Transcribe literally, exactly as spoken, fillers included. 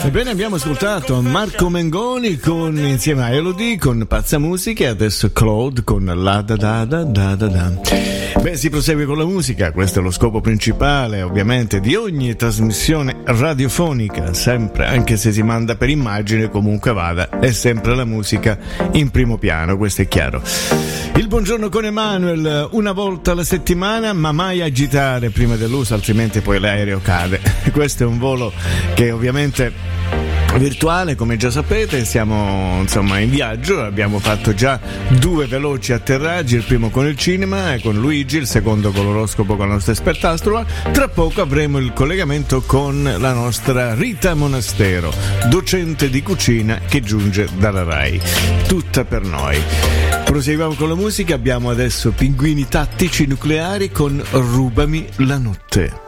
Ebbene, abbiamo ascoltato Marco Mengoni con, insieme a Elodie con Pazza Musica e adesso Claude con La Da Da Da Da Da Da. Beh, si prosegue con la musica, questo è lo scopo principale ovviamente di ogni trasmissione radiofonica, sempre, anche se si manda per immagine, comunque vada, è sempre la musica in primo piano, questo è chiaro. Il buongiorno con Emanuel, una volta alla settimana, ma mai agitare prima dell'uso, altrimenti poi l'aereo cade. Questo è un volo che ovviamente virtuale, come già sapete, siamo insomma in viaggio, abbiamo fatto già due veloci atterraggi, il primo con il cinema e con Luigi, il secondo con l'oroscopo con la nostra esperta astrologa. Tra poco avremo il collegamento con la nostra Rita Monastero, docente di cucina che giunge dalla Rai, tutta per noi. Proseguiamo con la musica, abbiamo adesso Pinguini Tattici Nucleari con Rubami la notte.